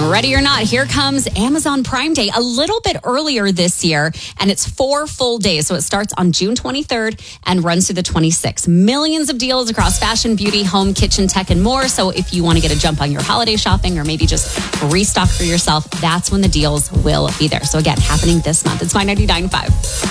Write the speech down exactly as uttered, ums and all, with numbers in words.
Ready or not, here comes Amazon Prime Day a little bit earlier this year, and it's four full days. So it starts on June twenty-third and runs through the twenty-sixth. Millions of deals across fashion, beauty, home, kitchen, tech, and more. So if you want to get a jump on your holiday shopping or maybe just restock for yourself, that's when the deals will be there. So again, happening this month. It's My ninety-nine point five.